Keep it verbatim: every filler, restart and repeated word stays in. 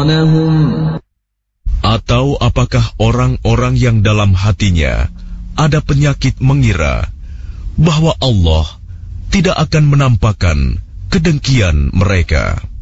سُلْطَانَهُمْ. Atau apakah orang-orang yang dalam hatinya ada penyakit mengira bahwa Allah tidak akan menampakkan kedengkian mereka?